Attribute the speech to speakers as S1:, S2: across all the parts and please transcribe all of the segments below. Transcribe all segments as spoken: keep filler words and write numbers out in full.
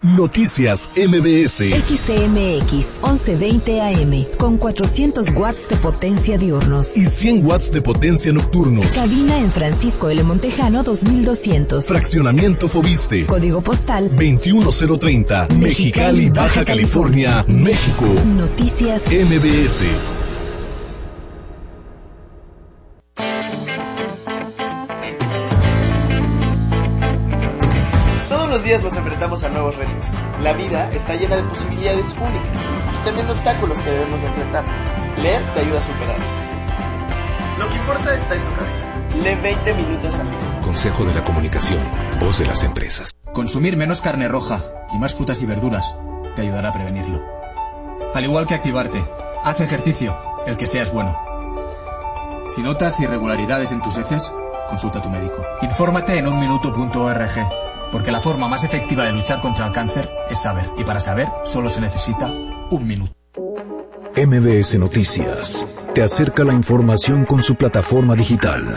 S1: Noticias M B S.
S2: X C M X once veinte A M con cuatrocientos watts de potencia diurnos
S1: y cien watts de potencia nocturnos.
S2: Cabina en Francisco L. Montejano dos mil doscientos.
S1: Fraccionamiento Fobiste.
S2: Código postal
S1: veintiuno cero treinta. Mexicali, Baja California, México.
S2: Noticias
S1: M B S.
S3: Todos los días nos enfrentamos a nuevos retos. La vida está llena de posibilidades únicas y también de obstáculos que debemos de enfrentar. Leer te ayuda a superarlos. Lo que importa está en tu cabeza. Lee veinte minutos al día.
S1: Consejo de la Comunicación, voz de las empresas.
S4: Consumir menos carne roja y más frutas y verduras te ayudará a prevenirlo. Al igual que activarte, haz ejercicio, el que sea es bueno. Si notas irregularidades en tus heces, consulta a tu médico. Infórmate en un minuto punto org, porque la forma más efectiva de luchar contra el cáncer es saber, y para saber solo se necesita un minuto.
S1: M B S Noticias te acerca la información con su plataforma digital.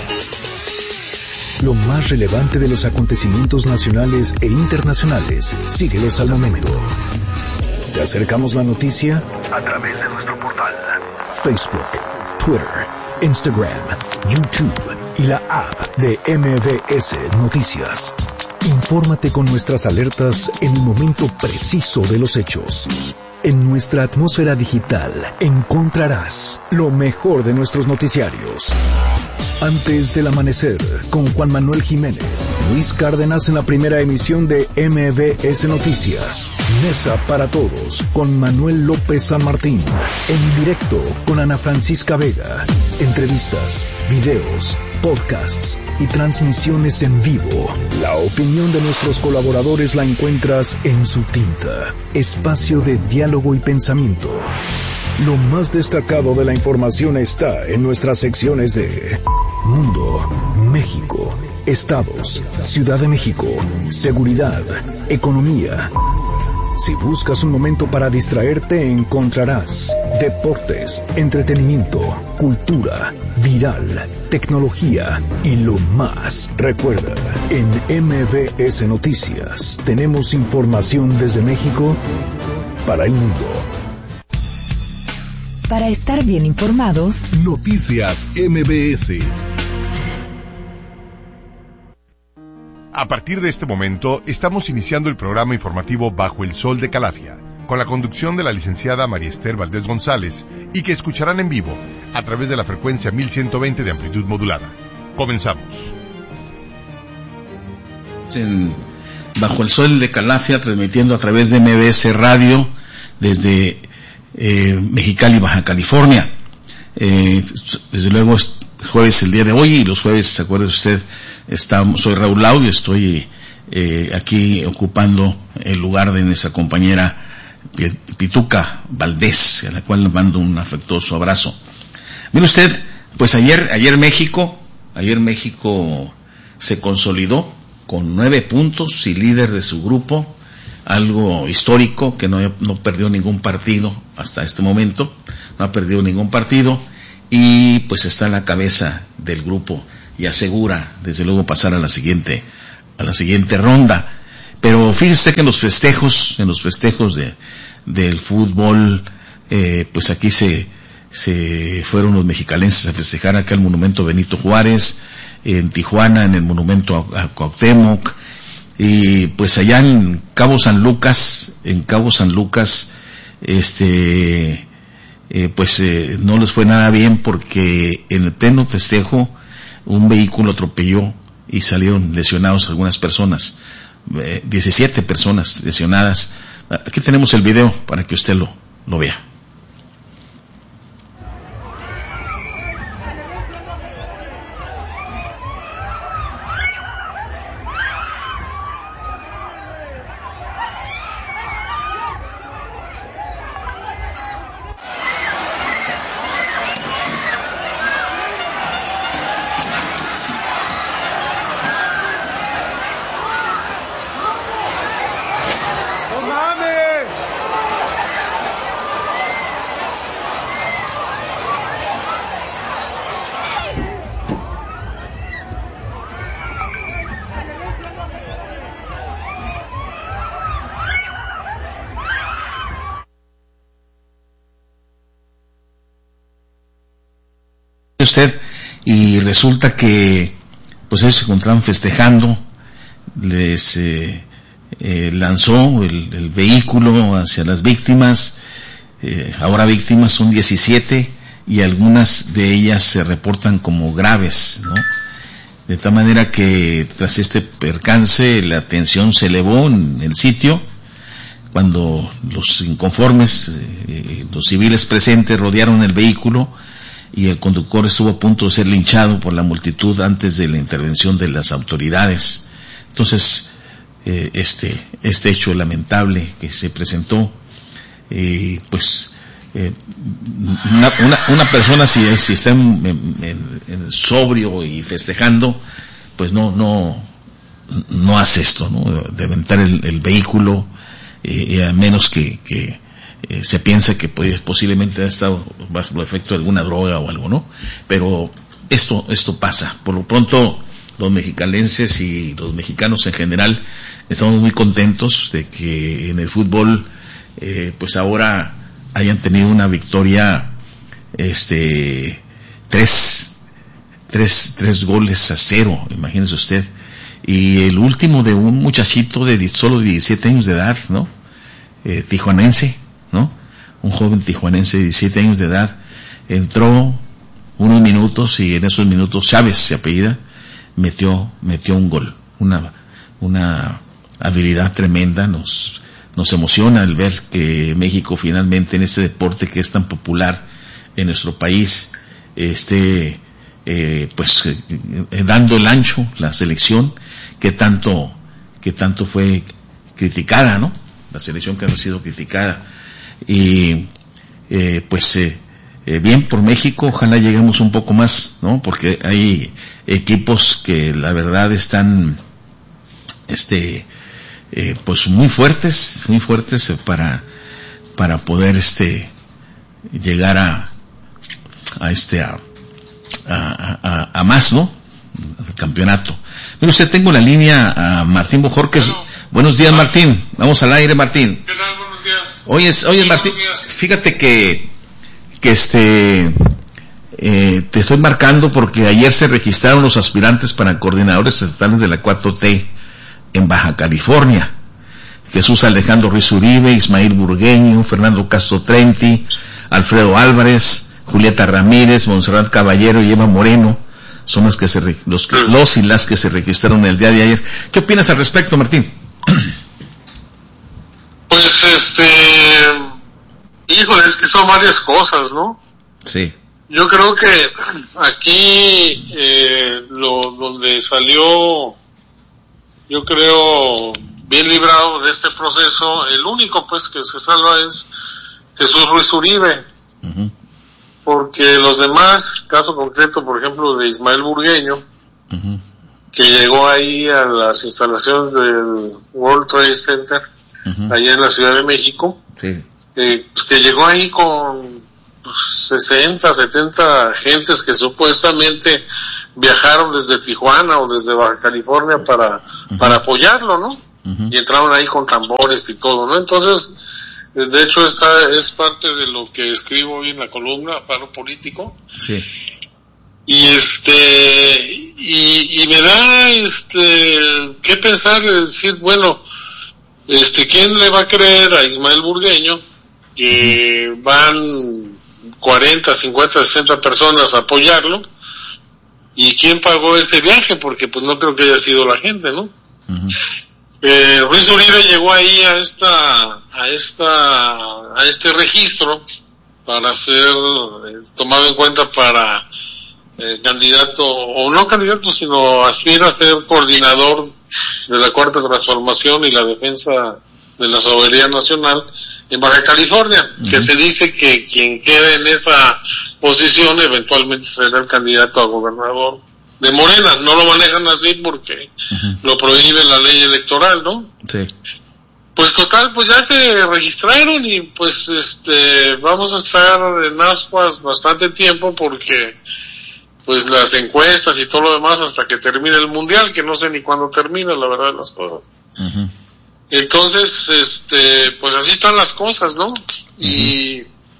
S1: Lo más relevante de los acontecimientos nacionales e internacionales, síguelos al momento. Te acercamos la noticia a través de nuestro portal, Facebook, Twitter, Instagram, YouTube y la app de M B S Noticias. Infórmate con nuestras alertas en el momento preciso de los hechos. En nuestra atmósfera digital encontrarás lo mejor de nuestros noticiarios. Antes del amanecer, con Juan Manuel Jiménez, Luis Cárdenas en la primera emisión de M B S Noticias. Mesa para todos, con Manuel López San Martín. En directo, con Ana Francisca Vega. Entrevistas, videos, podcasts y transmisiones en vivo. La opinión de nuestros colaboradores la encuentras en Su Tinta, espacio de diálogo y pensamiento. Lo más destacado de la información está en nuestras secciones de Mundo, México, Estados, Ciudad de México, Seguridad, Economía. Si buscas un momento para distraerte, encontrarás deportes, entretenimiento, cultura, viral, tecnología y lo más. Recuerda, en M B S Noticias tenemos información desde México para el mundo.
S2: Para estar bien informados,
S1: Noticias M B S. A partir de este momento, estamos iniciando el programa informativo Bajo el Sol de Calafia, con la conducción de la licenciada María Esther Valdés González, y que escucharán en vivo a través de la frecuencia mil ciento veinte de amplitud modulada. Comenzamos.
S5: En Bajo el Sol de Calafia, transmitiendo a través de M B S Radio desde eh, Mexicali, Baja California. Eh, desde luego es jueves el día de hoy, y los jueves, ¿se acuerda usted? Está, soy Raúl Lau y estoy eh, aquí ocupando el lugar de nuestra compañera Pituca Valdés, a la cual le mando un afectuoso abrazo. Mire usted, pues ayer, ayer México, ayer México se consolidó con nueve puntos y líder de su grupo, algo histórico, que no, no perdió ningún partido hasta este momento, no ha perdido ningún partido, y pues está en la cabeza del grupo y asegura desde luego pasar a la siguiente a la siguiente ronda. Pero fíjese usted que en los festejos en los festejos de del fútbol, eh, pues aquí se se fueron los mexicalenses a festejar acá el monumento Benito Juárez, en Tijuana en el monumento a, a Cuauhtémoc, y pues allá en Cabo San Lucas en Cabo San Lucas este eh, pues eh, no les fue nada bien, porque en el pleno festejo un vehículo atropelló y salieron lesionados algunas personas, eh, diecisiete personas lesionadas. Aquí tenemos el video para que usted lo, lo vea. usted, y resulta que pues ellos se encontraban festejando, les eh, eh, lanzó el, el vehículo hacia las víctimas, eh, ahora víctimas son diecisiete, y algunas de ellas se reportan como graves, ¿no? De tal manera que tras este percance la tensión se elevó en el sitio, cuando los inconformes, eh, los civiles presentes rodearon el vehículo y el conductor estuvo a punto de ser linchado por la multitud antes de la intervención de las autoridades. Entonces, eh, este, este hecho lamentable que se presentó, eh, pues, eh, una, una, una persona si, si está en, en, en sobrio y festejando, pues no, no, no hace esto, ¿no? De aventar el, el vehículo, eh, a menos que, que eh, se piensa que pues, posiblemente ha estado bajo el efecto de alguna droga o algo, ¿no? Pero esto, esto pasa. Por lo pronto, los mexicalenses y los mexicanos en general estamos muy contentos de que en el fútbol, eh, pues ahora hayan tenido una victoria, este, tres, tres, tres goles a cero, imagínese usted. Y el último de un muchachito de solo diecisiete años de edad, ¿no? Eh, tijuanense, ¿no? Un joven tijuanense de diecisiete años de edad, entró unos minutos y en esos minutos Chávez se apellida, metió, metió un gol, una, una habilidad tremenda. Nos, nos emociona el ver que México finalmente en este deporte que es tan popular en nuestro país, esté, eh, pues, eh, dando el ancho, la selección que tanto, que tanto fue criticada, ¿no? La selección que ha sido criticada. Y, eh, pues, eh, eh, bien por México, ojalá lleguemos un poco más, ¿no? Porque hay equipos que la verdad están, este, eh, pues muy fuertes, muy fuertes para, para poder, este, llegar a, a este, a, a, a, a más, ¿no? El campeonato. Mire usted, tengo la línea a Martín Bojorquez. Bueno, buenos días, Martín. Vamos al aire, Martín.
S6: ¿Qué tal? Buenos días.
S5: Oye, oye, Martín, fíjate que, que este, eh, te estoy marcando porque ayer se registraron los aspirantes para coordinadores estatales de la cuatro T en Baja California. Jesús Alejandro Ruiz Uribe, Ismael Burgueño, Fernando Castro Trenti, Alfredo Álvarez, Julieta Ramírez, Montserrat Caballero y Eva Moreno son los que se re, los, que, los y las que se registraron el día de ayer. ¿Qué opinas al respecto, Martín?
S6: Pues este, híjole, es que son varias cosas, ¿no?
S5: Sí.
S6: Yo creo que aquí eh, lo donde salió, yo creo bien librado de este proceso, el único pues que se salva es Jesús Ruiz Uribe. Uh-huh. Porque los demás, caso concreto, por ejemplo, de Ismael Burgueño, uh-huh, que llegó ahí a las instalaciones del World Trade Center, uh-huh, allá en la Ciudad de México, sí, eh, pues que llegó ahí con pues, sesenta, setenta gentes que supuestamente viajaron desde Tijuana o desde Baja California para, uh-huh, para apoyarlo, ¿no? Uh-huh. Y entraron ahí con tambores y todo, ¿no? Entonces, de hecho, esta es parte de lo que escribo hoy en la columna, Paro Político. Sí. Y este, y, y me da, este, qué pensar, decir, bueno, este, ¿quién le va a creer a Ismael Burgueño que van cuarenta, cincuenta, sesenta personas a apoyarlo? ¿Y quién pagó este viaje? Porque pues no creo que haya sido la gente, ¿no? Uh-huh. Eh, Ruiz Uribe llegó ahí a esta, a esta, a este registro para ser eh, tomado en cuenta para eh, candidato, o no candidato, sino aspira a ser coordinador de la Cuarta Transformación y la defensa de la soberanía nacional en Baja California, uh-huh, que se dice que quien quede en esa posición eventualmente será el candidato a gobernador de Morena. No lo manejan así porque uh-huh, lo prohíbe la ley electoral, ¿no? Sí. Pues total, pues ya se registraron y pues este, vamos a estar en ascuas bastante tiempo porque pues las encuestas y todo lo demás hasta que termine el mundial, que no sé ni cuándo termina, la verdad, las cosas. Uh-huh. Entonces, este, pues así están las cosas, ¿no? Uh-huh. Y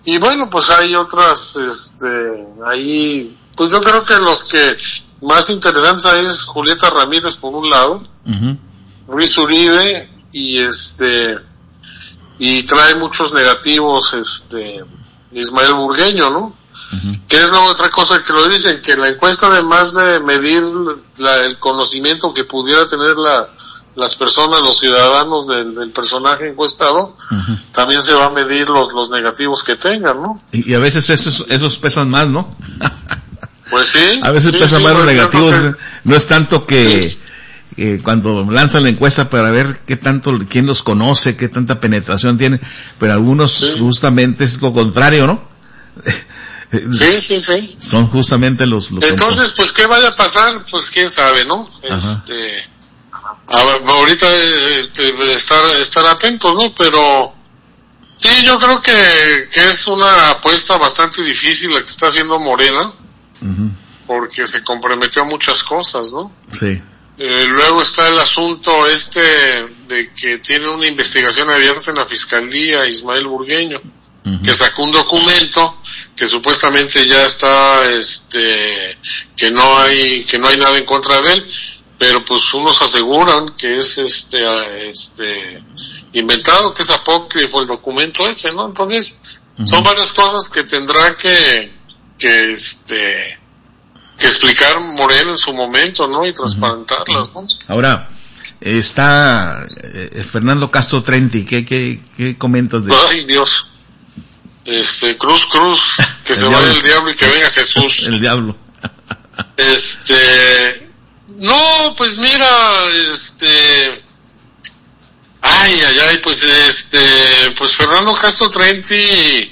S6: y bueno, pues hay otras, este, ahí, pues yo creo que los que más interesantes ahí es Julieta Ramírez por un lado, uh-huh. Ruiz Uribe, y este, y trae muchos negativos, este, Ismael Burgueño, ¿no? Uh-huh. Que es la otra cosa que lo dicen, que la encuesta, además de medir la, el conocimiento que pudiera tener la, las personas, los ciudadanos del, del personaje encuestado, uh-huh. también se va a medir los, los negativos que tengan, ¿no? Y,
S5: y a veces esos, esos pesan más, ¿no?
S6: Pues sí.
S5: A veces
S6: sí,
S5: pesan
S6: sí,
S5: más los negativos,
S6: que...
S5: no es tanto que, sí. eh, cuando lanzan la encuesta para ver qué tanto, quién los conoce, qué tanta penetración tiene, pero algunos sí. justamente es lo contrario, ¿no?
S6: Sí, sí, sí.
S5: Son justamente los... los
S6: Entonces, comp- pues, ¿qué vaya a pasar? Pues, quién sabe, ¿no? Ajá. Este, a, ahorita eh, estar, estar atentos, ¿no? Pero, sí, yo creo que, que es una apuesta bastante difícil la que está haciendo Morena, uh-huh. porque se comprometió a muchas cosas, ¿no?
S5: Sí.
S6: Eh, luego está el asunto este de que tiene una investigación abierta en la Fiscalía, Ismael Burgueño, uh-huh. que sacó un documento que supuestamente ya está, este, que no hay, que no hay nada en contra de él, pero pues unos aseguran que es este, este, inventado, que es apócrifo el documento ese, ¿no? Entonces, uh-huh. son varias cosas que tendrá que, que este, que explicar Moreno en su momento, ¿no? Y transparentarlas, ¿no?
S5: Ahora, está eh, Fernando Castro Trenti, ¿qué, qué, qué comentas de eso?
S6: Ay, Dios. Este, cruz, cruz, que se vaya el diablo y que venga Jesús.
S5: El diablo.
S6: Este, no, pues mira, este, ay, ay, ay, pues este, pues Fernando Castro Trenti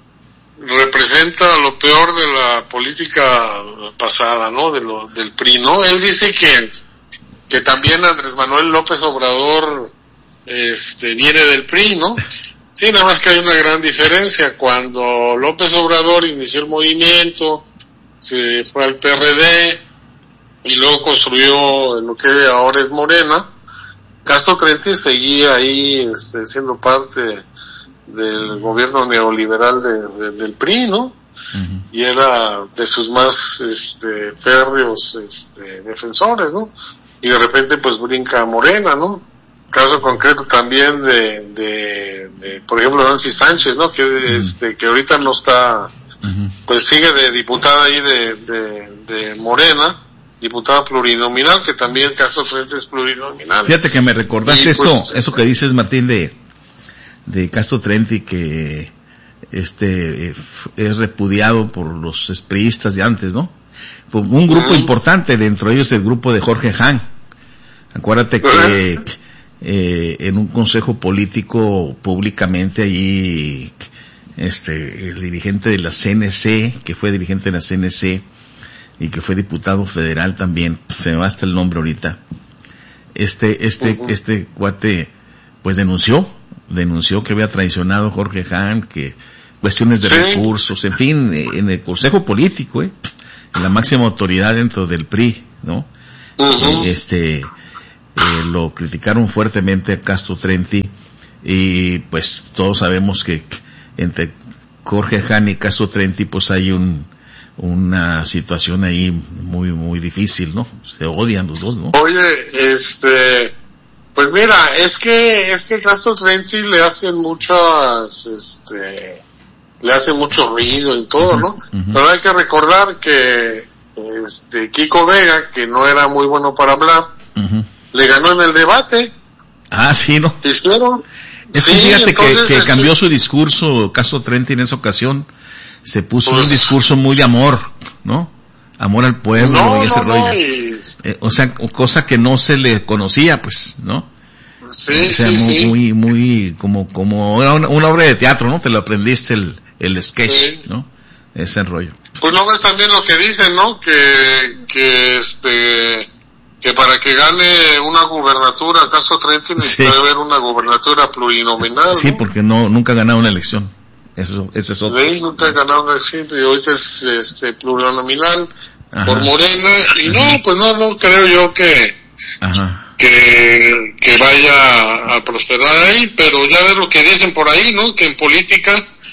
S6: representa lo peor de la política pasada, ¿no? De lo, del P R I, ¿no? Él dice que, que también Andrés Manuel López Obrador, este, viene del P R I, ¿no? Sí, nada más que hay una gran diferencia. Cuando López Obrador inició el movimiento, se fue al P R D y luego construyó lo que ahora es Morena, Castro Trenti seguía ahí, este, siendo parte del gobierno neoliberal de, de, del P R I, ¿no? Uh-huh. Y era de sus más, este, férreos, este, defensores, ¿no? Y de repente pues brinca a Morena, ¿no? Caso concreto también de, de, de por ejemplo, Nancy Sánchez, ¿no? Que, uh-huh. este, que ahorita no está, uh-huh. pues sigue de diputada ahí de, de, de Morena, diputada plurinominal, que también Castro Trenti es plurinominal.
S5: Fíjate que me recordaste
S6: y,
S5: eso,
S6: pues,
S5: eso que dices, Martín, de, de Castro Trenti, que, este, es repudiado por los priistas de antes, ¿no? Por un grupo uh-huh. importante, dentro de ellos el grupo de Jorge Hahn. Acuérdate que, uh-huh. Eh, en un consejo político públicamente allí, este, el dirigente de la C N C, que fue dirigente de la C N C y que fue diputado federal también, se me va hasta el nombre ahorita, este, este, uh-huh. este cuate, pues denunció, denunció que había traicionado a Jorge Hahn, que cuestiones de sí. recursos, en fin, en el consejo político, eh, en la máxima autoridad dentro del P R I, ¿no? Uh-huh. Este, Eh, lo criticaron fuertemente a Castro Trenti y pues todos sabemos que entre Jorge Hahn y Castro Trenti pues hay un una situación ahí muy muy difícil, ¿no? Se odian los dos, ¿no?
S6: Oye, este, pues mira, es que es que Castro Trenti le hacen muchas, este, le hace mucho ruido y todo, uh-huh, ¿no? Uh-huh. Pero hay que recordar que este Kiko Vega, que no era muy bueno para hablar, uh-huh. le ganó en el debate.
S5: Ah, sí, ¿no?
S6: ¿Hicieron?
S5: Es que sí, fíjate entonces, que, que cambió su discurso, Castro Trenti en esa ocasión, se puso pues, un discurso muy de amor, ¿no? Amor al pueblo
S6: no,
S5: y ese
S6: no,
S5: rollo.
S6: No, y...
S5: eh, o sea, cosa que no se le conocía, pues, ¿no?
S6: Sí,
S5: o sea,
S6: sí,
S5: muy,
S6: sí.
S5: muy, muy, como, como una, una obra de teatro, ¿no? Te lo aprendiste el, el sketch, sí. ¿no? Ese rollo.
S6: Pues no ves también lo que dicen, ¿no? Que, que este, que para que gane una gubernatura, Castro Trenti necesita sí. haber una gubernatura plurinominal,
S5: Sí,
S6: ¿no?
S5: porque no, nunca ha ganado una elección. Eso, ese es otro.
S6: Sí, nunca ha ganado una elección, y ahorita es, este, plurinominal Ajá. por Morena, y Ajá. no, pues no, no creo yo que, Ajá. que, que vaya a prosperar ahí, pero ya ves lo que dicen por ahí, ¿no? Que en política,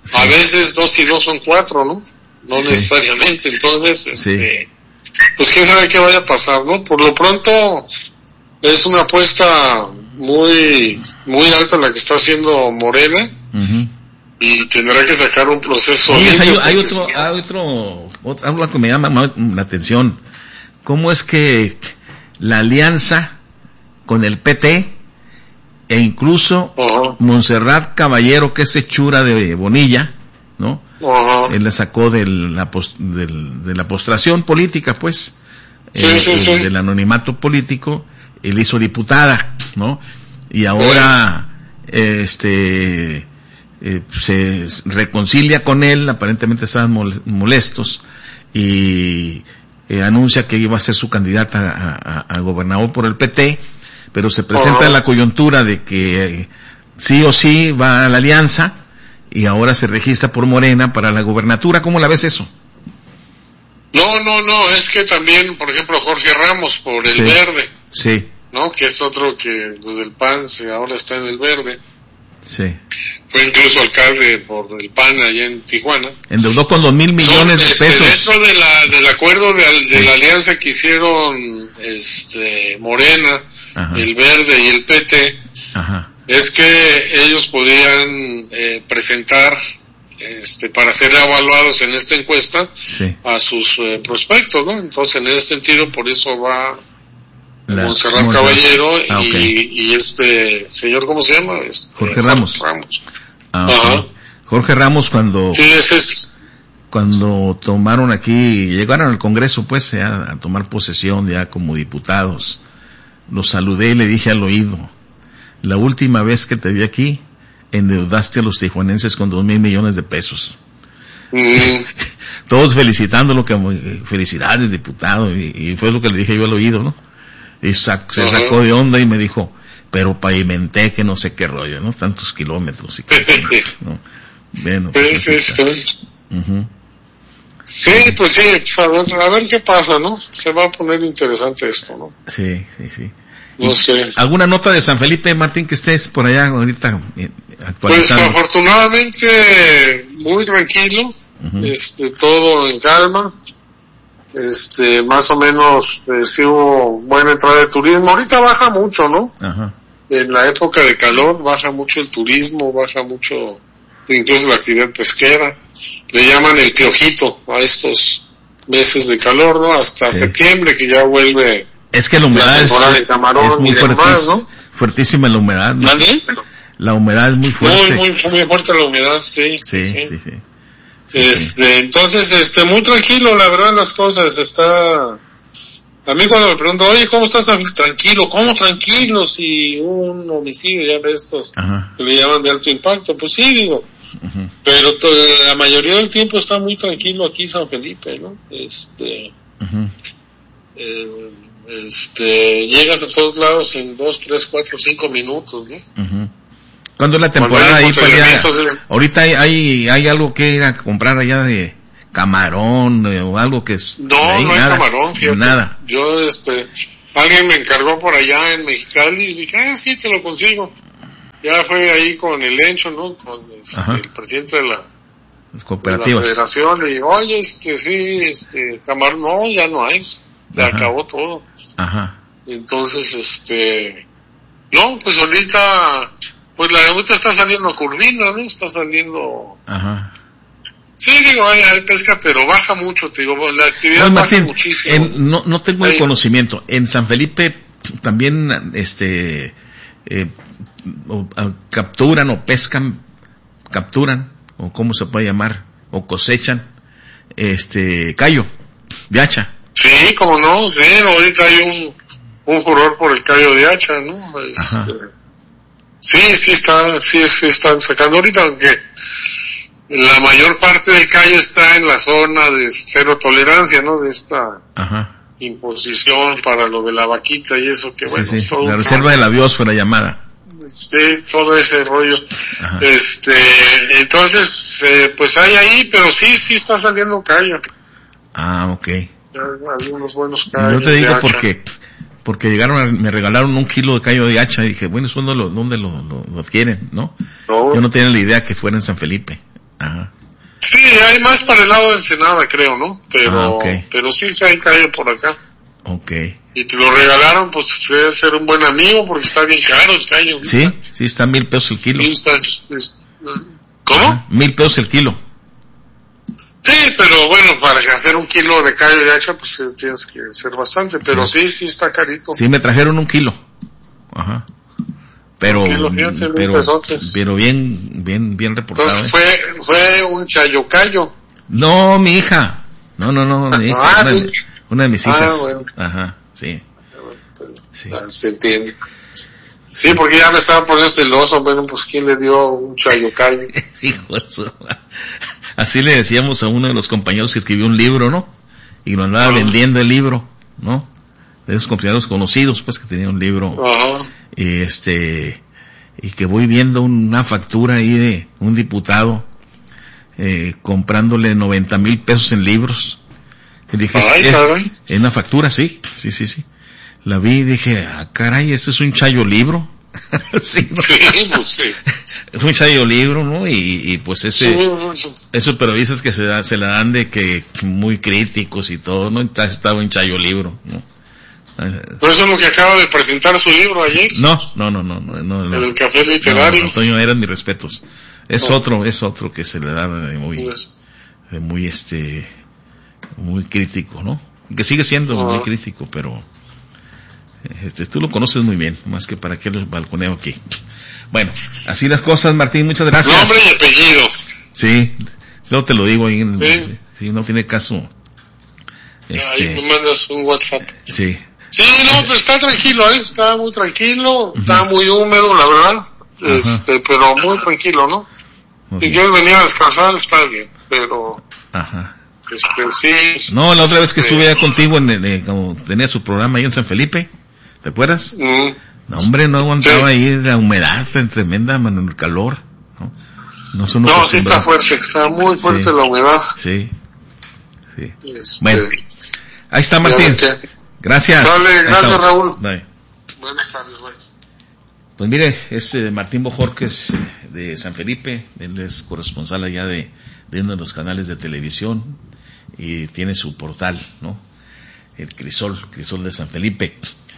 S6: Sí. A veces dos y dos son cuatro, ¿no? No sí. necesariamente, entonces,
S5: sí.
S6: este, pues quién sabe qué vaya a pasar, ¿no? Por lo pronto, es una apuesta muy, muy alta la que está haciendo Morena, uh-huh. y tendrá que sacar un proceso.
S5: Oye, hay, hay otro, si hay otro, otro, algo que me llama la atención. ¿Cómo es que la alianza con el P T e incluso uh-huh. Montserrat Caballero, que es hechura de Bonilla, ¿no? Uh-huh. Él la sacó de la, post, del, de la postración política, pues,
S6: sí,
S5: eh,
S6: sí,
S5: el,
S6: sí.
S5: del anonimato político, él hizo diputada, ¿no? Y ahora, uh-huh. este, eh, se reconcilia con él, aparentemente estaban molestos, y eh, anuncia que iba a ser su candidata a, a, a gobernador por el P T, pero se presenta uh-huh. la coyuntura de que eh, sí o sí va a la alianza, y ahora se registra por Morena para la gobernatura. ¿Cómo la ves eso?
S6: No, no, no, es que también, por ejemplo, Jorge Ramos por el
S5: sí,
S6: Verde,
S5: sí,
S6: ¿no? Que es otro que, pues, del P A N, se, ahora está en el Verde.
S5: Sí.
S6: Fue incluso alcalde por el P A N allá en Tijuana.
S5: Endeudó con dos mil millones
S6: no,
S5: de pesos.
S6: Este, dentro de la, del acuerdo de, de sí. la alianza que hicieron, este, Morena, ajá. el Verde y el P T, ajá. es que ellos podían eh, presentar, este, para ser evaluados en esta encuesta, sí. a sus eh, prospectos, ¿no? Entonces, en ese sentido, por eso va la, Montserrat Caballero ah, y, okay. y este señor, ¿cómo se llama? Este,
S5: Jorge Ramos.
S6: Ramos.
S5: Ah, okay. Ajá. Jorge Ramos, cuando
S6: sí, ese es...
S5: cuando tomaron aquí, llegaron al Congreso, pues, ya, a tomar posesión ya como diputados, los saludé y le dije al oído: la última vez que te vi aquí, endeudaste a los tijuanenses con dos mil millones de pesos. Mm. Todos felicitándolo, como felicidades, diputado, y, y fue lo que le dije yo al oído, ¿no? Y sac, se uh-huh. sacó de onda y me dijo: pero pavimenté que no sé qué rollo, ¿no? Tantos kilómetros y que, ¿no? Bueno, pues
S6: sí, sí, sí. Uh-huh. Sí, pues sí, a ver, a ver qué pasa, ¿no? Se va a poner interesante esto, ¿no?
S5: Sí, sí, sí.
S6: No sé.
S5: ¿Alguna nota de San Felipe, Martín, que estés por allá ahorita actualizando?
S6: Pues afortunadamente muy tranquilo, uh-huh. este, todo en calma, este, más o menos eh, sí hubo buena entrada de turismo. Ahorita baja mucho, ¿no? Uh-huh. En la época de calor baja mucho el turismo, baja mucho incluso la actividad pesquera. Le llaman el piojito a estos meses de calor, ¿no? Hasta sí. septiembre, que ya vuelve.
S5: Es que la humedad es, es muy fuertísima, ¿no? Fuertísima la humedad, ¿no?
S6: ¿Nadie?
S5: La humedad es muy fuerte.
S6: Muy, muy, muy fuerte la humedad, sí.
S5: Sí, sí, sí. sí. sí
S6: este,
S5: sí.
S6: Entonces, este, muy tranquilo, la verdad, las cosas. Está, a mí cuando me pregunto, oye, ¿cómo estás? Tranquilo, ¿cómo tranquilo? Si un homicidio, ya ves estos, Ajá. que le llaman de alto impacto, pues sí, digo. Uh-huh. Pero to, la mayoría del tiempo está muy tranquilo aquí San Felipe, ¿no? Este, uh-huh. eh, este, llegas a todos lados en dos, tres, cuatro, cinco minutos, ¿no? Uh-huh.
S5: ¿Cuándo es la temporada ahí para allá? Ahorita hay, hay, hay algo que ir a comprar allá de camarón eh, o algo que es...
S6: No, ahí, no
S5: nada,
S6: hay camarón, fíjate.
S5: Nada.
S6: Yo, este, alguien me encargó por allá en Mexicali y dije, ah, sí, te lo consigo. Ya fue ahí con el Encho, ¿no? Con este, el presidente de la,
S5: Las cooperativas.
S6: de la federación. Y digo, oye, este, sí, este, camarón, no, ya no hay. Se Ajá. acabó todo.
S5: Ajá.
S6: Entonces, este, no, pues ahorita, pues la ahorita está saliendo curvina, ¿no? Está saliendo.
S5: Ajá.
S6: Sí, digo, hay, hay pesca, pero baja mucho, te digo, la actividad Oye, Martín, baja muchísimo.
S5: En, no, no tengo Ahí. el conocimiento. En San Felipe también, este, eh, o, a, capturan o pescan, capturan, o cómo se puede llamar, o cosechan, este, callo de hacha.
S6: Sí, como no, sí, ahorita hay un, un furor por el callo de hacha, ¿no? Este, sí, sí está, sí es que están sacando ahorita, aunque la mayor parte del callo está en la zona de cero tolerancia, ¿no? De esta Ajá. imposición para lo de la vaquita y eso que, bueno,
S5: sí, sí.
S6: todo
S5: la reserva de la biosfera llamada.
S6: Sí, todo ese rollo. Ajá. Este, entonces, eh, pues hay ahí, pero sí, sí está saliendo callo.
S5: Ah, okay.
S6: Algunos buenos callos.
S5: Yo te digo porque porque llegaron a, me regalaron un kilo de callo de hacha y dije, bueno, ¿eso dónde lo, dónde lo, lo, lo adquieren, no? no? Yo no tenía la idea que fuera en San Felipe. Ajá.
S6: Sí, hay más para el lado de Ensenada, creo, ¿no? Pero,
S5: ah, okay.
S6: pero sí, sí hay callo por acá.
S5: Okay.
S6: Y te lo regalaron, pues debe ser un buen amigo porque está bien caro el callo.
S5: Sí, ¿no? Sí, está mil pesos el kilo.
S6: Sí, está, es, ¿cómo?
S5: Ajá, mil pesos el kilo.
S6: Sí, pero bueno, para hacer un kilo de callo de hacha, pues tienes que hacer bastante, pero sí, sí, sí está carito.
S5: Sí, me trajeron un kilo. Ajá. Pero, kilo, fíjate, pero, pero bien, bien, bien reportado.
S6: Entonces fue, fue un chayocayo.
S5: No, mi hija. No, no, no, mi hija.
S6: Ah,
S5: una, de, una de mis hijas.
S6: Ah, bueno.
S5: Ajá, sí.
S6: Sí. Ah, se entiende. Sí, porque ya me estaba poniendo celoso. Bueno, pues ¿quién le dio un chayocayo?
S5: Hijo de su... Así le decíamos a uno de los compañeros que escribió un libro, ¿no? Y lo andaba uh-huh. vendiendo el libro, ¿no? De esos compañeros conocidos, pues, que tenía un libro.
S6: Uh-huh.
S5: Y este, y que voy viendo una factura ahí de un diputado, eh, comprándole noventa mil pesos en libros. Y dije,
S6: Ay,
S5: es, es, en una factura, sí, sí, sí, sí. La vi y dije, ah, caray, este es un chayo libro. sí, ¿no?
S6: Sí, pues sí.
S5: Es un chayo libro, ¿no? Y, y pues ese,
S6: sí, sí.
S5: esos periodistas que se, da, se la dan de que muy críticos y todo, ¿no? Estaba en chayo libro, ¿no?
S6: ¿Pero eso es lo que acaba de presentar su libro ayer?
S5: No, no, no, no, no, no, no.
S6: ¿El café literario?
S5: No, Antonio, eran mis respetos. Es no. otro, es otro que se le da de muy, pues. de muy este, muy crítico, ¿no? Que sigue siendo uh-huh. muy crítico, pero este, tú lo conoces muy bien, más que para qué lo balconeo aquí. Bueno, así las cosas, Martín, muchas gracias.
S6: Nombre y apellido.
S5: Sí, luego te lo digo ahí, en,
S6: sí.
S5: si no tiene caso.
S6: Este, ahí me mandas un WhatsApp.
S5: Sí.
S6: Sí, no, pero está tranquilo, ¿eh? Está muy tranquilo, uh-huh. está muy húmedo, la verdad, uh-huh. este, pero muy tranquilo, ¿no? Uh-huh. Si quieres venir a descansar, está bien, pero...
S5: Ajá.
S6: Este, sí...
S5: No, la otra vez que estuve allá contigo, en, en, en, como tenía su programa ahí en San Felipe, ¿te acuerdas?
S6: Uh-huh.
S5: No, hombre, no aguantaba sí. ahí la humedad tan tremenda, mano, el calor, ¿no?
S6: No, son no sí está fuerte, está muy fuerte sí. la humedad.
S5: Sí, sí.
S6: Este,
S5: bueno, ahí está Martín. Gracias.
S6: Dale, gracias Raúl.
S5: Bye.
S6: Buenas tardes, bye.
S5: Pues mire, es eh, Martín Bojorquez eh, de San Felipe, él es corresponsal allá de, de uno de los canales de televisión y tiene su portal, ¿no? El Crisol, Crisol de San Felipe.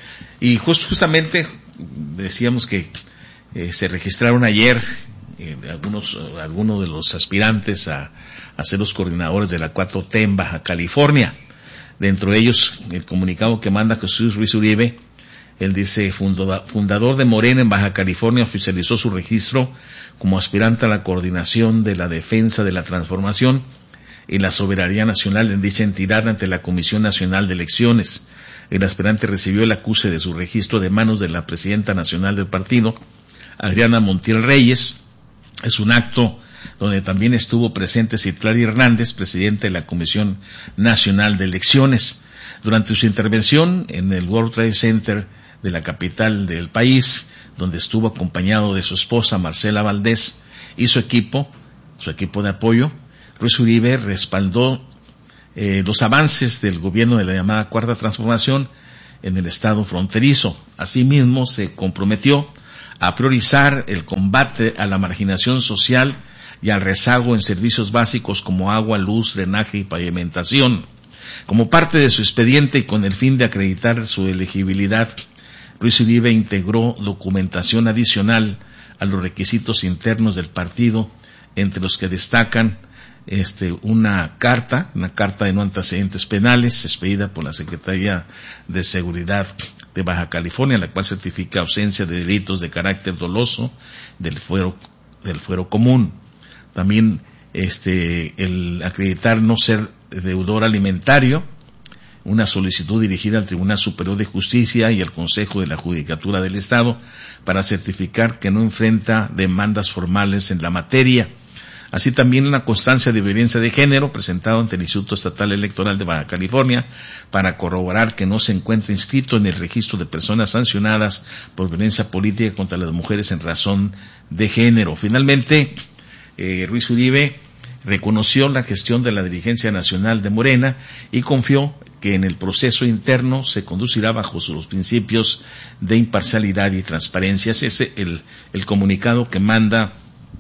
S5: Y just, justamente decíamos que eh, se registraron ayer eh, algunos, algunos de los aspirantes a, a ser los coordinadores de la cuatro T en Baja California. Dentro de ellos, el comunicado que manda Jesús Ruiz Uribe, él dice, fundador de Morena en Baja California, oficializó su registro como aspirante a la coordinación de la defensa de la transformación y la soberanía nacional en dicha entidad ante la Comisión Nacional de Elecciones. El aspirante recibió el acuse de su registro de manos de la presidenta nacional del partido, Adriana Montiel Reyes. Es un acto donde también estuvo presente Citlali Hernández, presidente de la Comisión Nacional de Elecciones. Durante su intervención en el World Trade Center de la capital del país, donde estuvo acompañado de su esposa Marcela Valdés y su equipo, su equipo de apoyo, Ruiz Uribe respaldó eh, los avances del gobierno de la llamada Cuarta Transformación en el estado fronterizo. Asimismo, se comprometió a priorizar el combate a la marginación social y al rezago en servicios básicos como agua, luz, drenaje y pavimentación. Como parte de su expediente y con el fin de acreditar su elegibilidad, Ruiz Uribe integró documentación adicional a los requisitos internos del partido, entre los que destacan este, una carta, una carta de no antecedentes penales, expedida por la Secretaría de Seguridad de Baja California, la cual certifica ausencia de delitos de carácter doloso del fuero, del fuero común. También este el acreditar no ser deudor alimentario, una solicitud dirigida al Tribunal Superior de Justicia y al Consejo de la Judicatura del Estado para certificar que no enfrenta demandas formales en la materia. Así también una constancia de violencia de género presentado ante el Instituto Estatal Electoral de Baja California para corroborar que no se encuentra inscrito en el registro de personas sancionadas por violencia política contra las mujeres en razón de género. Finalmente, eh, Ruiz Uribe reconoció la gestión de la dirigencia nacional de Morena y confió que en el proceso interno se conducirá bajo los principios de imparcialidad y transparencia. Ese es el, el comunicado que manda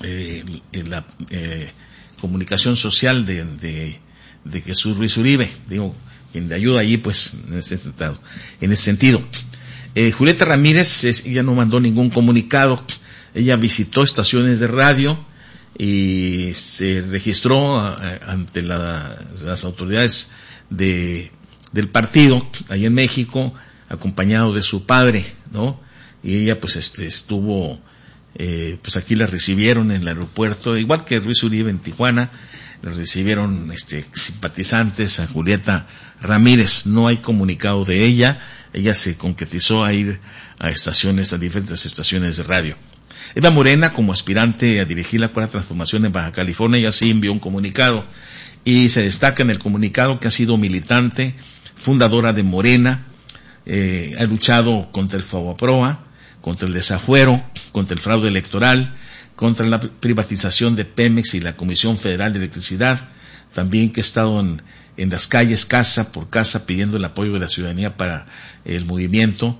S5: eh, la eh, comunicación social de, de, de Jesús Ruiz Uribe, digo, quien le ayuda allí, pues, en ese sentido. En ese sentido. Eh, Julieta Ramírez, es, ella no mandó ningún comunicado, ella visitó estaciones de radio y se registró a, a, ante la, las autoridades de, del partido, ahí en México, acompañado de su padre, ¿no? Y ella, pues, este, estuvo, eh, pues aquí la recibieron en el aeropuerto, igual que Ruiz Uribe en Tijuana, la recibieron, este, simpatizantes a Julieta Ramírez. No hay comunicado de ella, ella se concretizó a ir a estaciones, a diferentes estaciones de radio. Eva Morena, como aspirante a dirigir la Cuarta Transformación en Baja California, ella sí envió un comunicado, y se destaca en el comunicado que ha sido militante, fundadora de Morena, eh, ha luchado contra el Fobaproa, contra el desafuero, contra el fraude electoral, contra la privatización de Pemex y la Comisión Federal de Electricidad, también que ha estado en, en las calles casa por casa pidiendo el apoyo de la ciudadanía para el movimiento,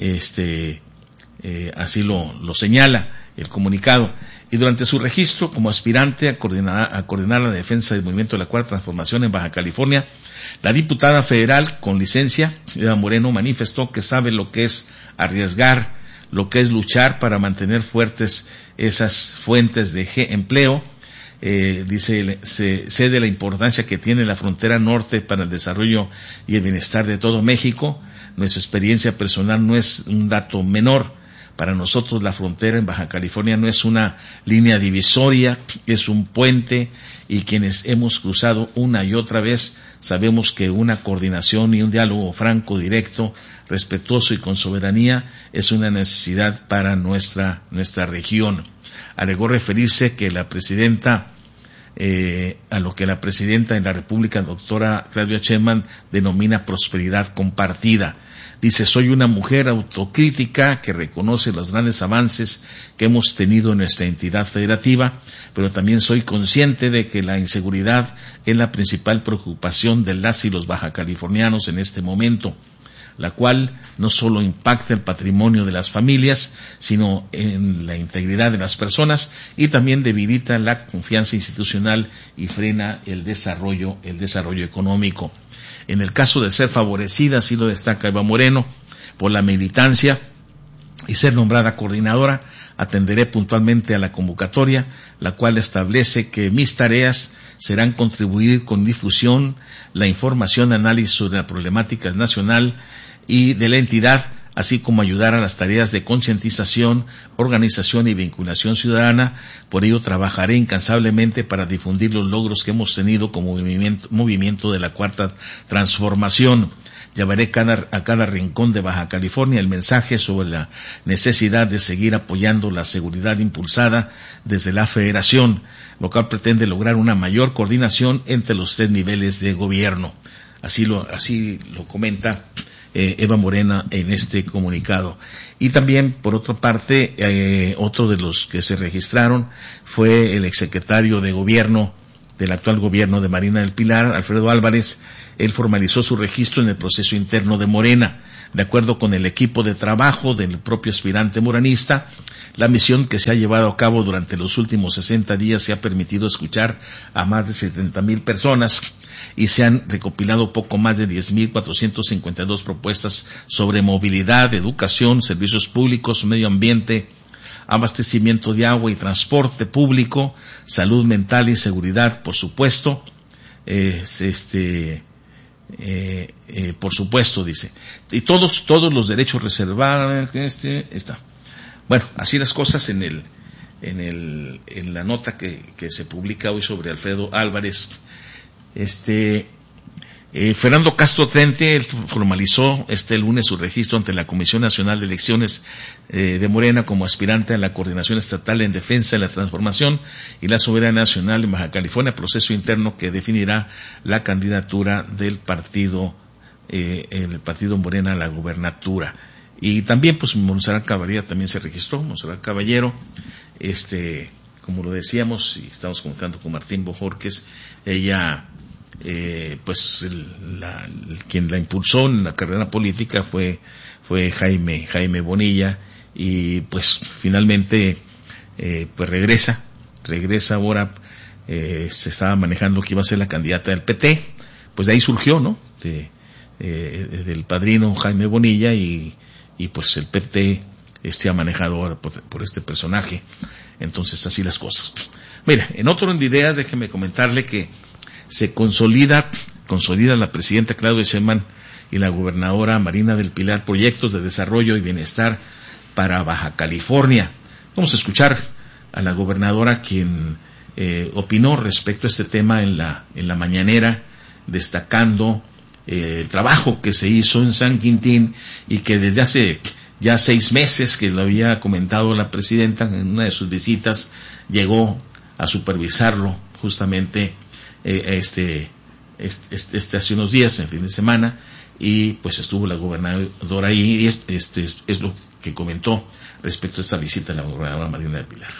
S5: este, eh, así lo, lo señala el comunicado. Y durante su registro como aspirante a coordinar, a coordinar la defensa del movimiento de la Cuarta Transformación en Baja California, la diputada federal con licencia, Eva Moreno, manifestó que sabe lo que es arriesgar, lo que es luchar para mantener fuertes esas fuentes de empleo. Eh, dice, se, sé de la importancia que tiene la frontera norte para el desarrollo y el bienestar de todo México. Nuestra experiencia personal no es un dato menor. Para nosotros la frontera en Baja California no es una línea divisoria, es un puente, y quienes hemos cruzado una y otra vez sabemos que una coordinación y un diálogo franco, directo, respetuoso y con soberanía es una necesidad para nuestra, nuestra región. Alegó referirse que la presidenta, eh, a lo que la presidenta de la República, doctora Claudia Sheinbaum, denomina prosperidad compartida. Dice, soy una mujer autocrítica que reconoce los grandes avances que hemos tenido en nuestra entidad federativa, pero también soy consciente de que la inseguridad es la principal preocupación de las y los bajacalifornianos en este momento, la cual no solo impacta el patrimonio de las familias, sino en la integridad de las personas, y también debilita la confianza institucional y frena el desarrollo, el desarrollo económico. En el caso de ser favorecida, así lo destaca Eva Moreno, por la militancia y ser nombrada coordinadora, atenderé puntualmente a la convocatoria, la cual establece que mis tareas serán contribuir con difusión, la información, análisis sobre la problemática nacional y de la entidad, así como ayudar a las tareas de concientización, organización y vinculación ciudadana. Por ello trabajaré incansablemente para difundir los logros que hemos tenido como movimiento, movimiento de la Cuarta Transformación. Llevaré cada, a cada rincón de Baja California el mensaje sobre la necesidad de seguir apoyando la seguridad impulsada desde la Federación, lo cual pretende lograr una mayor coordinación entre los tres niveles de gobierno. Así lo, así lo comenta Eh, Eva Morena en este comunicado. Y también, por otra parte, eh, otro de los que se registraron fue el exsecretario de Gobierno del actual gobierno de Marina del Pilar, Alfredo Álvarez. Él formalizó su registro en el proceso interno de Morena. De acuerdo con el equipo de trabajo del propio aspirante moranista, la misión que se ha llevado a cabo durante los últimos sesenta días se ha permitido escuchar a más de setenta mil personas, y se han recopilado poco más de diez mil cuatrocientas cincuenta y dos propuestas sobre movilidad, educación, servicios públicos, medio ambiente, abastecimiento de agua y transporte público, salud mental y seguridad, por supuesto, eh, este, eh, eh, por supuesto, dice, y todos, todos los derechos reservados, este, está. Bueno, así las cosas en el, en el, en la nota que, que se publica hoy sobre Alfredo Álvarez. Este, eh, Fernando Castro Trente formalizó este lunes su registro ante la Comisión Nacional de Elecciones eh, de Morena como aspirante a la Coordinación Estatal en Defensa de la Transformación y la Soberanía Nacional en Baja California, proceso interno que definirá la candidatura del partido, eh, el partido Morena a la gubernatura. Y también, pues, Montserrat Caballero también se registró, Montserrat Caballero, este, como lo decíamos, y estamos comentando con Martín Bojorquez, ella, eh, pues, el, la, el, quien la impulsó en la carrera política fue, fue Jaime, Jaime Bonilla, y pues, finalmente, eh, pues regresa, regresa ahora, eh, se estaba manejando que iba a ser la candidata del P T, pues de ahí surgió, ¿no? De, eh, del padrino Jaime Bonilla y, y pues el P T este ha manejado ahora por, por este personaje. Entonces así las cosas. Mira, en otro orden de ideas, déjeme comentarle que se consolida, consolida la presidenta Claudia Sheinbaum y la gobernadora Marina del Pilar proyectos de desarrollo y bienestar para Baja California. Vamos a escuchar a la gobernadora quien eh, opinó respecto a este tema en la en la mañanera, destacando eh, el trabajo que se hizo en San Quintín y que desde hace ya seis meses que lo había comentado la presidenta en una de sus visitas, llegó a supervisarlo justamente eh, este, este, este hace unos días, en fin de semana, y pues estuvo la gobernadora ahí, y este, este es, es lo que comentó respecto a esta visita de la gobernadora Marina del Pilar.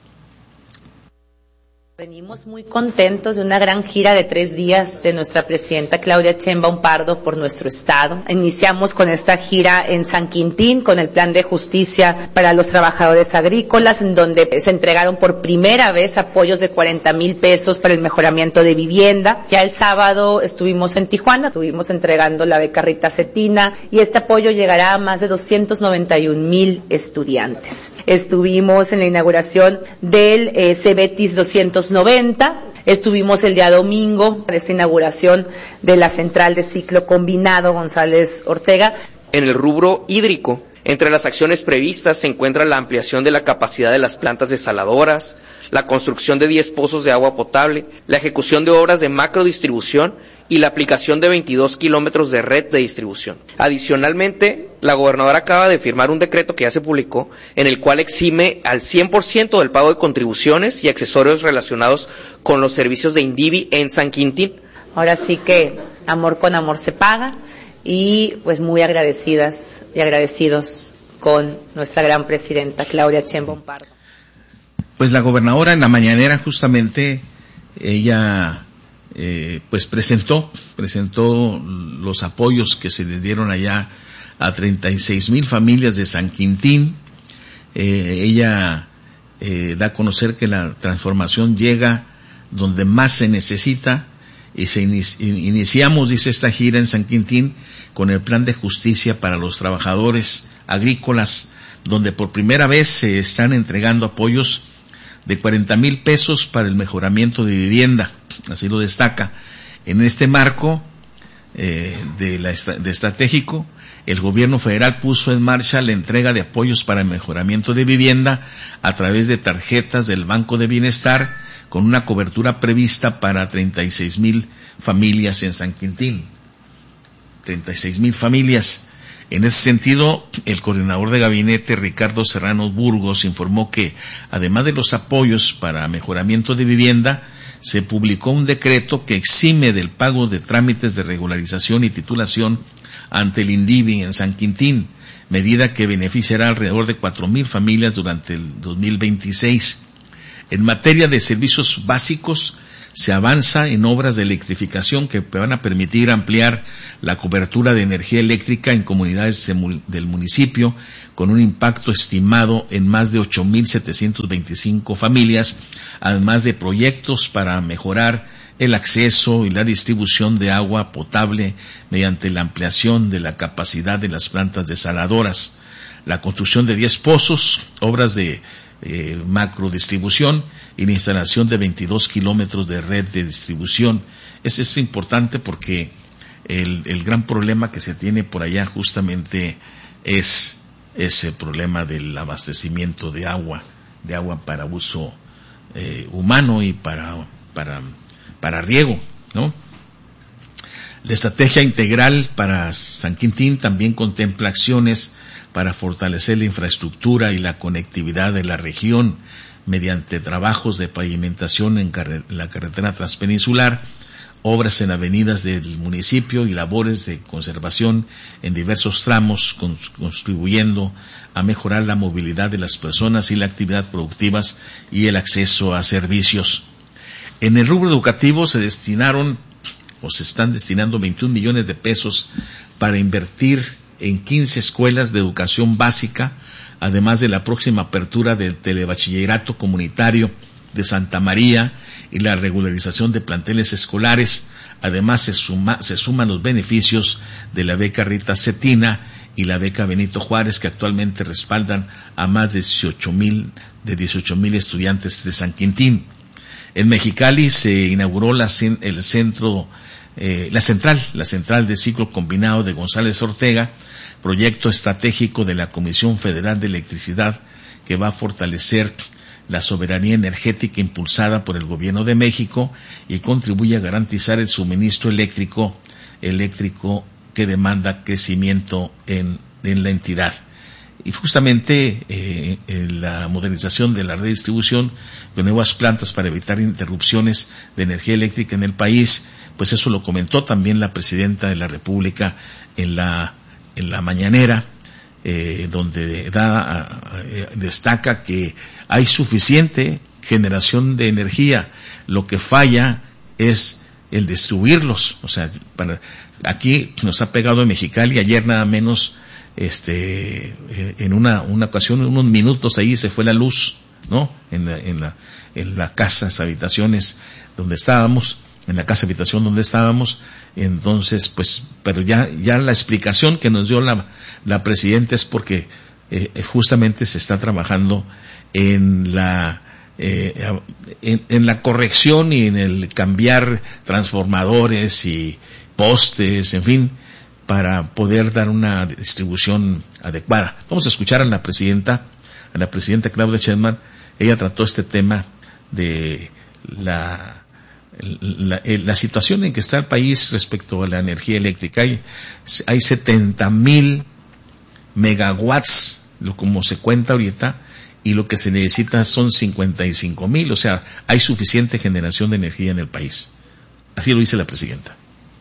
S7: Venimos muy contentos de una gran gira de tres días de nuestra presidenta Claudia Sheinbaum Pardo por nuestro estado. Iniciamos con esta gira en San Quintín con el plan de justicia para los trabajadores agrícolas, en donde se entregaron por primera vez apoyos de cuarenta mil pesos para el mejoramiento de vivienda. Ya el sábado estuvimos en Tijuana, estuvimos entregando la beca Rita Cetina y este apoyo llegará a más de doscientos noventa y un mil estudiantes. Estuvimos en la inauguración del eh, Cebetis doscientos noventa. Estuvimos el día domingo para esta inauguración de la central de ciclo combinado González Ortega.
S8: En el rubro hídrico, entre las acciones previstas se encuentra la ampliación de la capacidad de las plantas desaladoras, la construcción de diez pozos de agua potable, la ejecución de obras de macrodistribución y la aplicación de veintidós kilómetros de red de distribución. Adicionalmente, la gobernadora acaba de firmar un decreto que ya se publicó, en el cual exime al cien por ciento del pago de contribuciones y accesorios relacionados con los servicios de INDIVI en San Quintín.
S7: Ahora sí que amor con amor se paga y pues muy agradecidas y agradecidos con nuestra gran presidenta Claudia Sheinbaum Pardo.
S5: Pues la gobernadora en la mañanera justamente ella eh, pues presentó presentó los apoyos que se les dieron allá a treinta y seis mil familias de San Quintín. Eh, ella eh, da a conocer que la transformación llega donde más se necesita y se inici- iniciamos, dice, esta gira en San Quintín con el plan de justicia para los trabajadores agrícolas, donde por primera vez se están entregando apoyos de cuarenta mil pesos para el mejoramiento de vivienda, así lo destaca. En este marco eh, de, la, de estratégico, el gobierno federal puso en marcha la entrega de apoyos para el mejoramiento de vivienda a través de tarjetas del Banco de Bienestar, con una cobertura prevista para treinta y seis mil familias en San Quintín. treinta y seis mil familias. En ese sentido, el coordinador de gabinete, Ricardo Serrano Burgos, informó que, además de los apoyos para mejoramiento de vivienda, se publicó un decreto que exime del pago de trámites de regularización y titulación ante el INDIVI en San Quintín, medida que beneficiará alrededor de cuatro mil familias durante el dos mil veintiséis. En materia de servicios básicos, se avanza en obras de electrificación que van a permitir ampliar la cobertura de energía eléctrica en comunidades del municipio, con un impacto estimado en más de ocho mil setecientas veinticinco familias, además de proyectos para mejorar el acceso y la distribución de agua potable mediante la ampliación de la capacidad de las plantas desaladoras, la construcción de diez pozos, obras de Eh, macrodistribución y la instalación de veintidós kilómetros de red de distribución. Eso es importante porque el, el gran problema que se tiene por allá justamente es ese problema del abastecimiento de agua, de agua para uso eh, humano y para, para, para riego, ¿no? La estrategia integral para San Quintín también contempla acciones para fortalecer la infraestructura y la conectividad de la región mediante trabajos de pavimentación en carre- la carretera transpeninsular, obras en avenidas del municipio y labores de conservación en diversos tramos, con- contribuyendo a mejorar la movilidad de las personas y la actividad productivas y el acceso a servicios. En el rubro educativo se destinaron o se están destinando veintiún millones de pesos para invertir en quince escuelas de educación básica, además de la próxima apertura del telebachillerato comunitario de Santa María y la regularización de planteles escolares. Además se, suma, se suman los beneficios de la beca Rita Cetina y la beca Benito Juárez, que actualmente respaldan a más de dieciocho mil de dieciocho mil estudiantes de San Quintín. En Mexicali se inauguró la, el centro, eh, la central, la central de ciclo combinado de González Ortega, proyecto estratégico de la Comisión Federal de Electricidad que va a fortalecer la soberanía energética impulsada por el Gobierno de México y contribuye a garantizar el suministro eléctrico, eléctrico que demanda crecimiento en, en la entidad. Y justamente eh, en la modernización de la red de distribución con nuevas plantas para evitar interrupciones de energía eléctrica en el país, pues eso lo comentó también la Presidenta de la República en la, en la mañanera, eh, donde da, eh, destaca que hay suficiente generación de energía, lo que falla es el distribuirlos. O sea, para, aquí nos ha pegado en Mexicali, ayer nada menos, este, eh, en una, una ocasión, unos minutos ahí se fue la luz, ¿no? En la, en la, en la casa, las habitaciones donde estábamos, en la casa habitación donde estábamos. Entonces, pues, pero ya, ya la explicación que nos dio la, la Presidenta es porque eh, justamente se está trabajando en la, eh, en, en la corrección y en el cambiar transformadores y postes, en fin, para poder dar una distribución adecuada. Vamos a escuchar a la Presidenta, a la Presidenta Claudia Sheinbaum. Ella trató este tema de la La, la situación en que está el país respecto a la energía eléctrica. Hay, hay setenta mil megawatts, lo como se cuenta ahorita, y lo que se necesita son cincuenta y cinco mil, o sea, hay suficiente generación de energía en el país. Así lo dice la Presidenta.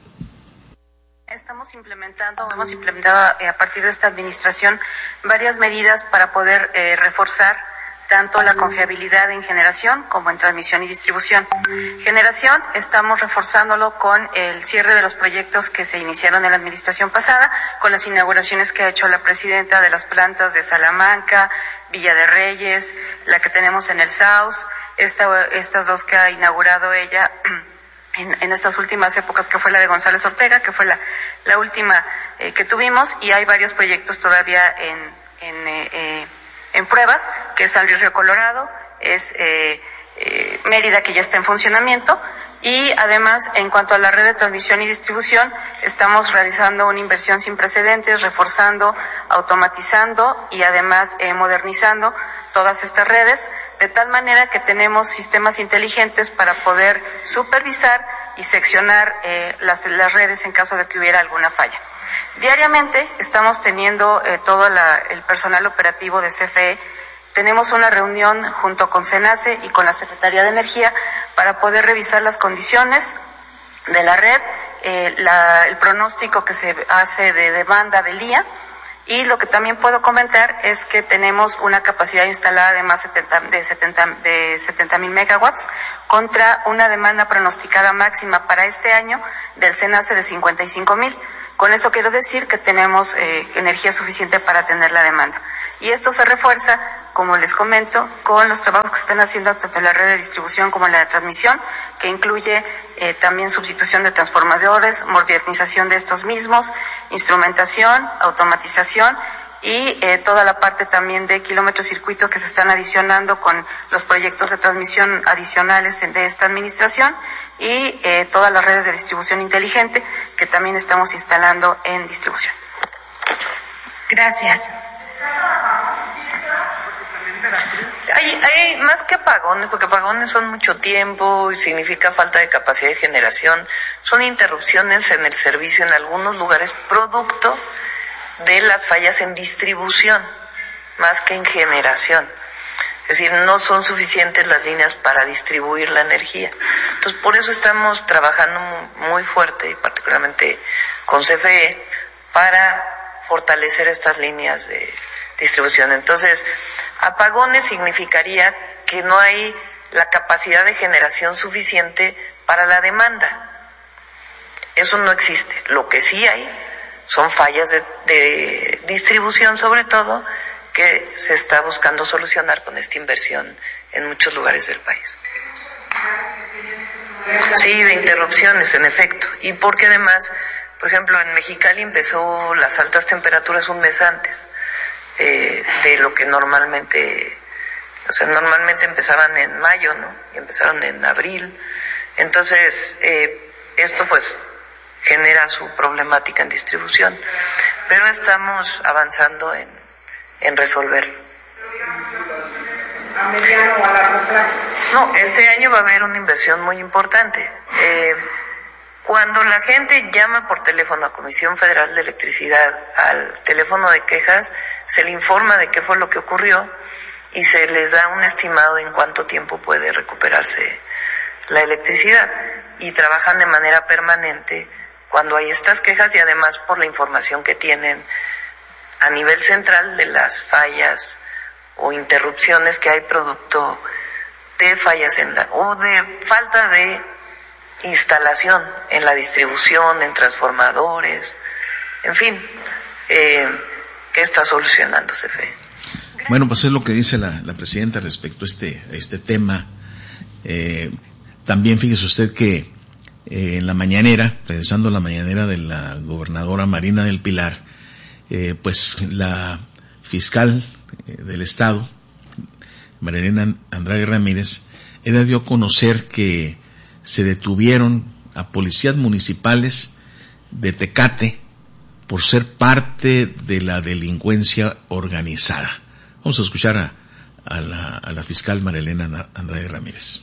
S9: Estamos implementando, hemos implementado eh, a partir de esta administración varias medidas para poder eh, reforzar tanto la confiabilidad en generación como en transmisión y distribución. Generación, estamos reforzándolo con el cierre de los proyectos que se iniciaron en la administración pasada, con las inauguraciones que ha hecho la Presidenta de las plantas de Salamanca, Villa de Reyes, la que tenemos en el Saus, esta, estas dos que ha inaugurado ella en, en estas últimas épocas, que fue la de González Ortega, que fue la, la última eh, que tuvimos, y hay varios proyectos todavía en, en eh, eh, en pruebas, que es San Luis Río Colorado, es eh, eh, Mérida, que ya está en funcionamiento, y además, en cuanto a la red de transmisión y distribución, estamos realizando una inversión sin precedentes, reforzando, automatizando y además eh, modernizando todas estas redes, de tal manera que tenemos sistemas inteligentes para poder supervisar y seccionar eh, las, las redes en caso de que hubiera alguna falla. Diariamente estamos teniendo eh, todo la, el personal operativo de C F E, tenemos una reunión junto con CENACE y con la Secretaría de Energía para poder revisar las condiciones de la red, eh, la, el pronóstico que se hace de demanda del día, y lo que también puedo comentar es que tenemos una capacidad instalada de más de setenta mil megawatts contra una demanda pronosticada máxima para este año del CENACE de cincuenta y cinco mil. Con eso quiero decir que tenemos eh, energía suficiente para atender la demanda. Y esto se refuerza, como les comento, con los trabajos que se están haciendo tanto en la red de distribución como en la de transmisión, que incluye eh, también sustitución de transformadores, modernización de estos mismos, instrumentación, automatización y eh, toda la parte también de kilómetros circuito que se están adicionando con los proyectos de transmisión adicionales de esta administración, y eh, todas las redes de distribución inteligente que también estamos instalando en distribución. Gracias.
S10: Hay, hay más que apagones, porque apagones son mucho tiempo y significa falta de capacidad de generación, son interrupciones en el servicio en algunos lugares producto de las fallas en distribución, más que en generación. Es decir, no son suficientes las líneas para distribuir la energía. Entonces, por eso estamos trabajando muy fuerte, y particularmente con C F E, para fortalecer estas líneas de distribución. Entonces, apagones significaría que no hay la capacidad de generación suficiente para la demanda. Eso no existe. Lo que sí hay son fallas de, de distribución, sobre todo, que se está buscando solucionar con esta inversión en muchos lugares del país. Sí, de interrupciones, en efecto. Y porque además, por ejemplo, en Mexicali empezó las altas temperaturas un mes antes eh, de lo que normalmente, o sea, normalmente empezaban en mayo, ¿no? Y empezaron en abril. Entonces, eh, esto pues genera su problemática en distribución. Pero estamos avanzando en, en resolverlo.
S11: ¿A mediano o a largo plazo?
S10: No, este año va a haber una inversión muy importante. Eh, cuando la gente llama por teléfono a Comisión Federal de Electricidad, al teléfono de quejas, se le informa de qué fue lo que ocurrió y se les da un estimado de en cuánto tiempo puede recuperarse la electricidad. Y trabajan de manera permanente cuando hay estas quejas y además por la información que tienen a nivel central de las fallas o interrupciones que hay producto de fallas en la, o de falta de instalación en la distribución, en transformadores, en fin, eh, que está solucionando C F E.
S5: Bueno, pues es lo que dice la, la presidenta respecto a este, a este tema. Eh, también fíjese usted que eh, en la mañanera, regresando a la mañanera de la gobernadora Marina del Pilar, eh, pues la fiscal del Estado, María Elena Andrade Ramírez, ella dio a conocer que se detuvieron a policías municipales de Tecate por ser parte de la delincuencia organizada. Vamos a escuchar a, a, la, a la fiscal María Elena Andrade Ramírez.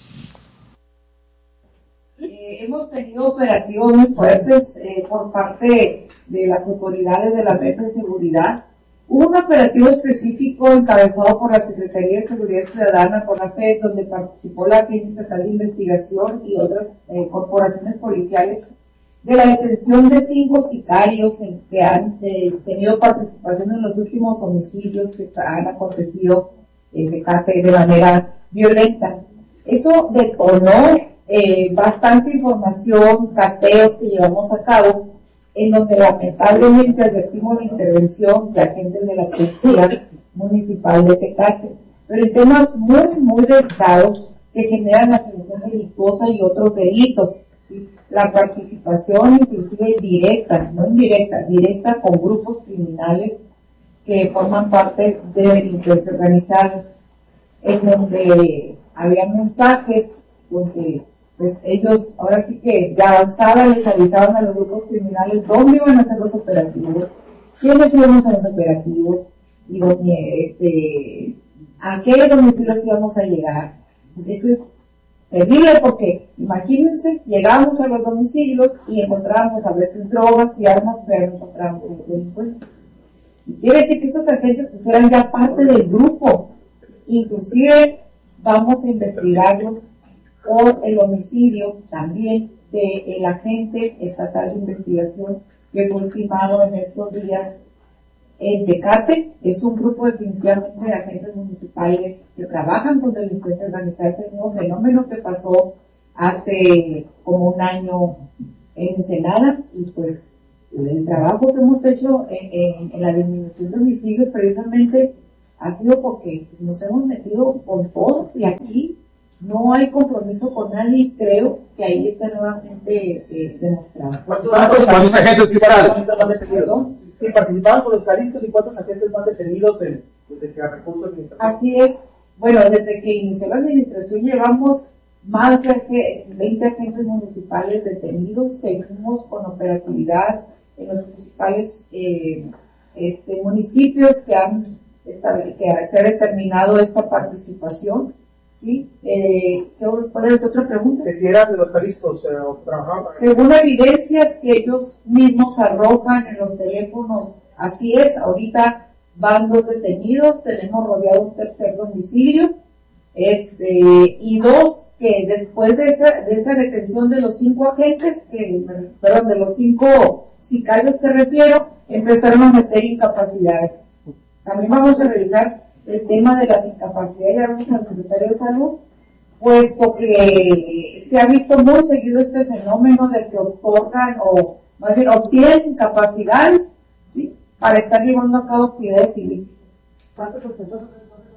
S11: Eh, hemos tenido operativos muy fuertes eh, por parte de las autoridades de la Mesa de Seguridad. Hubo un operativo específico encabezado por la Secretaría de Seguridad Ciudadana, por la F E S, donde participó la Agencia Estatal de Investigación y otras eh, corporaciones policiales, de la detención de cinco sicarios en, que han eh, tenido participación en los últimos homicidios que han acontecido en Tecate de manera violenta. Eso detonó eh, bastante información, cateos que llevamos a cabo, en donde lamentablemente advertimos la intervención de agentes de la Policía Municipal de Tecate, pero en temas muy, muy delicados que generan asociación delictuosa y otros delitos, ¿sí? La participación inclusive directa, no indirecta, directa con grupos criminales que forman parte de delincuencia organizada, en donde había mensajes donde pues ellos ahora sí que de avanzada les avisaban a los grupos criminales dónde iban a hacer los operativos, quiénes íbamos a los operativos y dónde, este, a qué domicilios íbamos a llegar. Pues eso es terrible porque imagínense, llegamos a los domicilios y encontrábamos a veces drogas y armas, pero no encontrábamos delincuentes. Y quiere decir que estos agentes pues eran ya parte del grupo, inclusive vamos a investigarlo por el homicidio también del agente estatal de investigación que fue ultimado en estos días en Tecate. Es un grupo definitivamente de agentes municipales que trabajan con delincuencia organizada. Ese nuevo fenómeno que pasó hace como un año en Ensenada, y pues el trabajo que hemos hecho en, en, en la disminución de homicidios precisamente ha sido porque nos hemos metido con todo y aquí no hay compromiso con nadie y creo que ahí está nuevamente eh, demostrado.
S12: ¿Cuántos agentes van detenidos? Sí, participaban con los caristas y cuántos agentes van detenidos en, desde que arrancó su administración.
S11: Así es. Bueno, desde que inició la administración llevamos más de veinte agentes municipales detenidos. Seguimos con operatividad en los principales eh, este, municipios que han que se ha determinado esta participación. ¿Sí? Eh, ¿Cuál es la otra pregunta?
S12: Que si eran de los caristas eh, o trabajaban.
S11: Según evidencias que ellos mismos arrojan en los teléfonos, así es. Ahorita van dos detenidos, tenemos rodeado un tercer domicilio, este, y dos que después de esa, de esa detención de los cinco agentes, que, perdón, de los cinco sicarios que refiero, empezaron a meter incapacidades. También vamos a revisar el tema de las incapacidades, ya vamos al secretario de Salud, puesto que se ha visto muy seguido este fenómeno de que otorgan o más bien obtienen capacidades, ¿sí?, para estar llevando a cabo actividades ilícitas. ¿Cuántos sospechosos?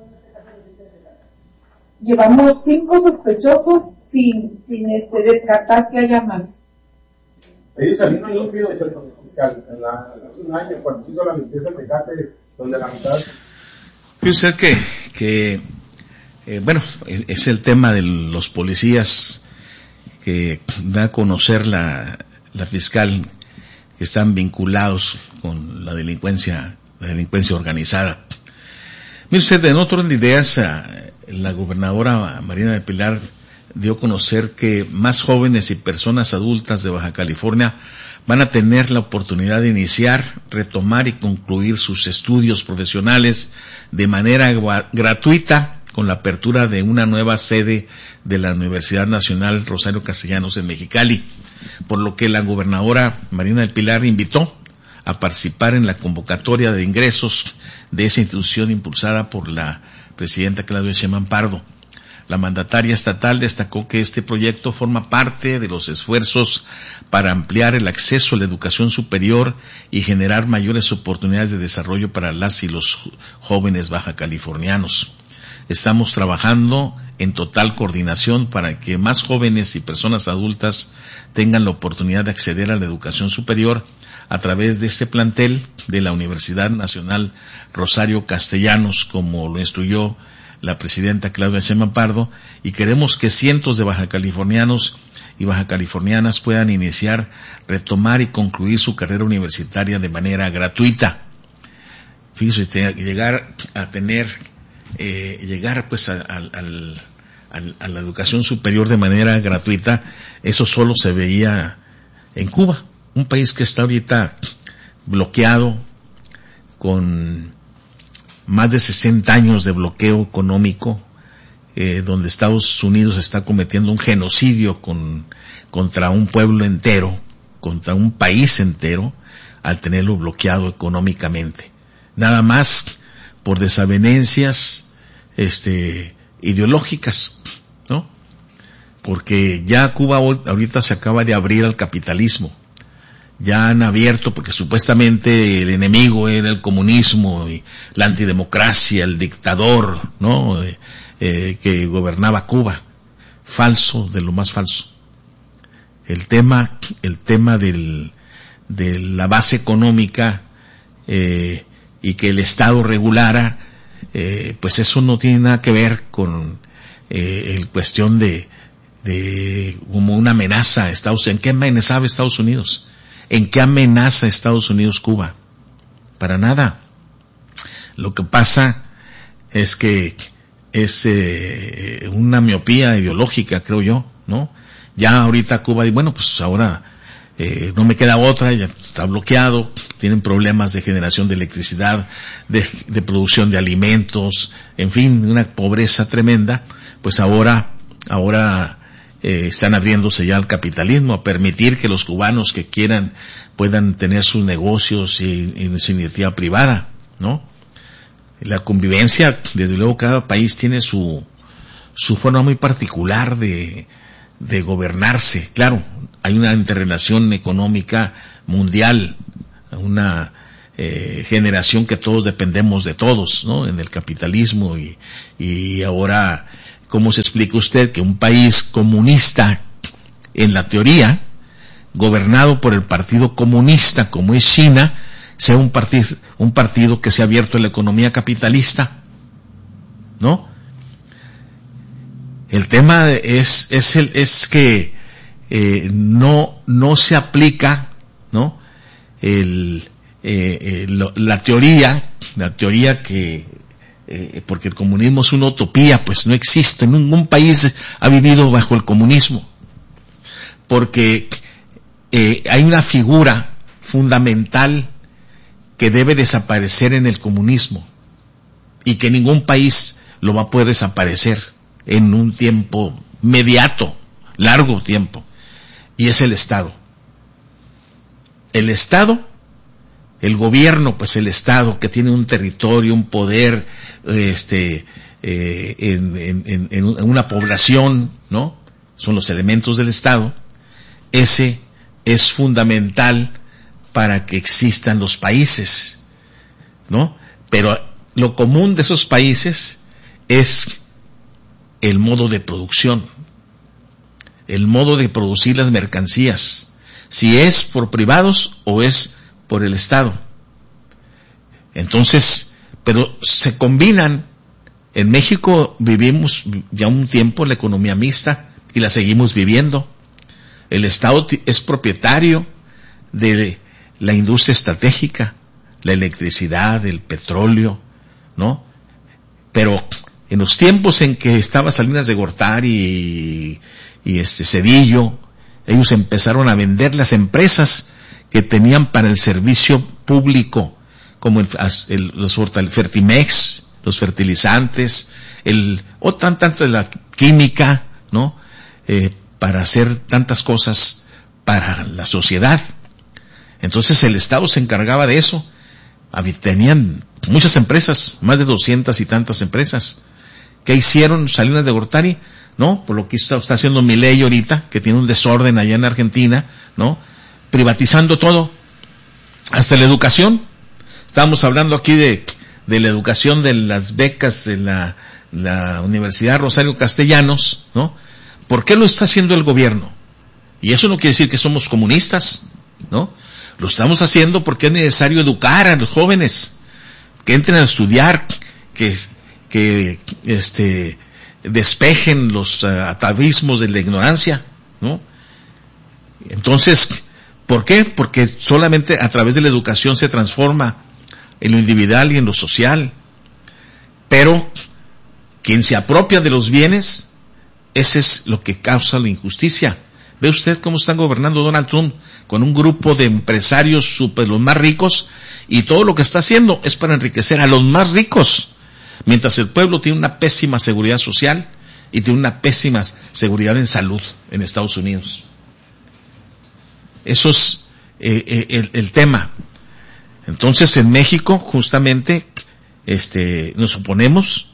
S11: Llevamos cinco sospechosos sin, sin este, descartar que haya más.
S12: Ellos salieron limpios, fiscal, en la, hace un año cuando se hizo la limpieza de Tecate, donde la mitad...
S5: Fíjese que, que eh, bueno, es, es el tema de los policías que da a conocer la, la fiscal, que están vinculados con la delincuencia, la delincuencia organizada. Mire usted, en otro orden de ideas, la gobernadora Marina del Pilar dio a conocer que más jóvenes y personas adultas de Baja California van a tener la oportunidad de iniciar, retomar y concluir sus estudios profesionales de manera gratuita con la apertura de una nueva sede de la Universidad Nacional Rosario Castellanos en Mexicali, por lo que la gobernadora Marina del Pilar invitó a participar en la convocatoria de ingresos de esa institución impulsada por la presidenta Claudia Sheinbaum Pardo. La mandataria estatal destacó que este proyecto forma parte de los esfuerzos para ampliar el acceso a la educación superior y generar mayores oportunidades de desarrollo para las y los jóvenes baja californianos. Estamos trabajando en total coordinación para que más jóvenes y personas adultas tengan la oportunidad de acceder a la educación superior a través de este plantel de la Universidad Nacional Rosario Castellanos, como lo instruyó la presidenta Claudia Sheinbaum Pardo, y queremos que cientos de baja californianos y baja californianas puedan iniciar, retomar y concluir su carrera universitaria de manera gratuita. Fíjese, llegar a tener, eh, llegar pues a, a, a, a la educación superior de manera gratuita, eso solo se veía en Cuba, un país que está ahorita bloqueado con más de sesenta años de bloqueo económico, eh, donde Estados Unidos está cometiendo un genocidio con, contra un pueblo entero, contra un país entero, al tenerlo bloqueado económicamente. Nada más por desavenencias, este, ideológicas, ¿no? Porque ya Cuba ahorita se acaba de abrir al capitalismo. Ya han abierto, porque supuestamente el enemigo era el comunismo y la antidemocracia, el dictador, ¿no? Eh, eh, que gobernaba Cuba. Falso, de lo más falso. El tema, el tema del, de la base económica, eh, y que el Estado regulara, eh, pues eso no tiene nada que ver con, eh, el cuestión de, de, como una amenaza a Estados Unidos. ¿En qué amenazaba Estados Unidos? ¿En qué amenaza Estados Unidos Cuba? Para nada. Lo que pasa es que es eh, una miopía ideológica, creo yo, ¿no? Ya ahorita Cuba dice, bueno, pues ahora eh, no me queda otra, ya está bloqueado, tienen problemas de generación de electricidad, de, de producción de alimentos, en fin, una pobreza tremenda, pues ahora, ahora Eh, están abriéndose ya al capitalismo, a permitir que los cubanos que quieran puedan tener sus negocios y, y su iniciativa privada, ¿no? La convivencia, desde luego cada país tiene su su forma muy particular de de gobernarse. Claro, hay una interrelación económica mundial, una eh, generación que todos dependemos de todos, ¿no? En el capitalismo y, y ahora, ¿cómo se explica usted que un país comunista, en la teoría, gobernado por el Partido Comunista, como es China, sea un partido, un partido que se ha abierto a la economía capitalista? ¿No? El tema es, es el, es que, eh, no, no se aplica, ¿no? El, eh, eh, lo, la teoría, la teoría que, Eh, porque el comunismo es una utopía, pues no existe, ningún país ha vivido bajo el comunismo, porque eh, hay una figura fundamental que debe desaparecer en el comunismo y que ningún país lo va a poder desaparecer en un tiempo inmediato, largo tiempo, y es el Estado. El Estado, el gobierno, pues el Estado, que tiene un territorio, un poder, este, eh, en, en, en una población, ¿no? Son los elementos del Estado. Ese es fundamental para que existan los países, ¿no? Pero lo común de esos países es el modo de producción, el modo de producir las mercancías, si es por privados o es por el Estado. Entonces, pero se combinan. En México vivimos ya un tiempo la economía mixta y la seguimos viviendo. El Estado es propietario de la industria estratégica, la electricidad, el petróleo, ¿no? Pero en los tiempos en que estaba Salinas de Gortari y, y este Cedillo, ellos empezaron a vender las empresas que tenían para el servicio público, como el, el, los Fertimex, los fertilizantes, el, o tan, tanto de la química, ¿no? Eh, para hacer tantas cosas para la sociedad. Entonces el Estado se encargaba de eso. Tenían muchas empresas, más de doscientas y tantas empresas. ¿Qué hicieron Salinas de Gortari? ¿No? Por lo que está, está haciendo Milei ahorita, que tiene un desorden allá en Argentina, ¿no? Privatizando todo, hasta la educación. Estábamos hablando aquí de, de la educación, de las becas de la, la Universidad Rosario Castellanos, ¿no? ¿Por qué lo está haciendo el gobierno? Y eso no quiere decir que somos comunistas, ¿no? Lo estamos haciendo porque es necesario educar a los jóvenes, que entren a estudiar, que, que, este, despejen los uh, atavismos de la ignorancia, ¿no? Entonces, ¿por qué? Porque solamente a través de la educación se transforma en lo individual y en lo social. Pero quien se apropia de los bienes, ese es lo que causa la injusticia. ¿Ve usted cómo están gobernando Donald Trump? Con un grupo de empresarios super, los más ricos, y todo lo que está haciendo es para enriquecer a los más ricos, mientras el pueblo tiene una pésima seguridad social y tiene una pésima seguridad en salud en Estados Unidos. Eso es eh, eh, el, el tema. Entonces, en México, justamente, este, nos oponemos,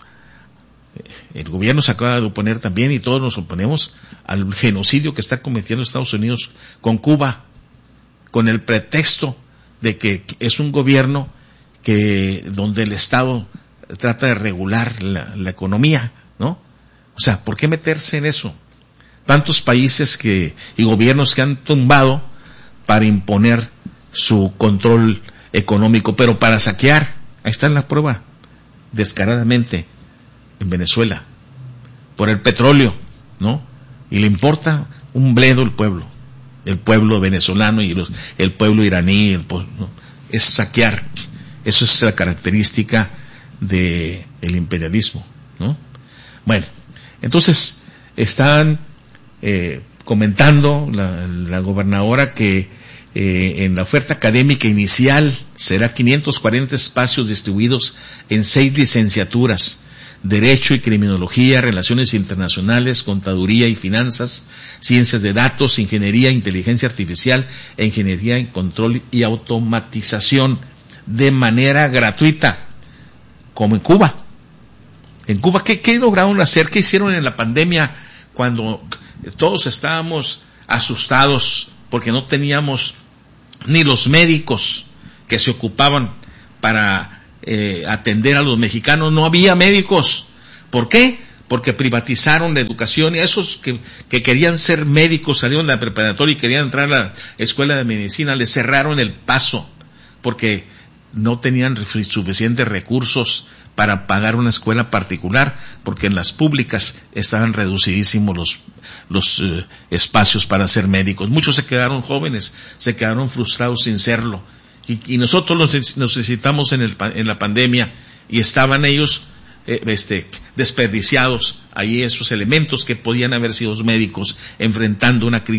S5: el gobierno se acaba de oponer también, y todos nos oponemos al genocidio que está cometiendo Estados Unidos con Cuba, con el pretexto de que es un gobierno que, donde el Estado trata de regular la, la economía, ¿no? O sea, ¿por qué meterse en eso? Tantos países que, y gobiernos que han tumbado para imponer su control económico, pero para saquear. Ahí está la prueba, descaradamente, en Venezuela, por el petróleo, ¿no? Y le importa un bledo el pueblo, el pueblo venezolano y los, el pueblo iraní, el pueblo, ¿no? Es saquear. Eso es la característica de el imperialismo, ¿no? Bueno, entonces están eh, comentando la, la gobernadora que eh, en la oferta académica inicial será quinientos cuarenta espacios distribuidos en seis licenciaturas: Derecho y Criminología, Relaciones Internacionales, Contaduría y Finanzas, Ciencias de Datos, Ingeniería, Inteligencia Artificial e Ingeniería en Control y Automatización, de manera gratuita, como en Cuba. En Cuba, ¿qué, qué lograron hacer? ¿Qué hicieron en la pandemia cuando todos estábamos asustados porque no teníamos ni los médicos que se ocupaban para Eh, atender a los mexicanos? No había médicos. ¿Por qué? Porque privatizaron la educación, y a esos que, que querían ser médicos, salieron de la preparatoria y querían entrar a la escuela de medicina, les cerraron el paso porque no tenían suficientes recursos para pagar una escuela particular, porque en las públicas estaban reducidísimos los, los eh, espacios para ser médicos. Muchos se quedaron jóvenes, se quedaron frustrados sin serlo. Y, y nosotros los necesitamos en, el, en la pandemia, y estaban ellos eh, este, desperdiciados ahí, esos elementos que podían haber sido médicos enfrentando una crisis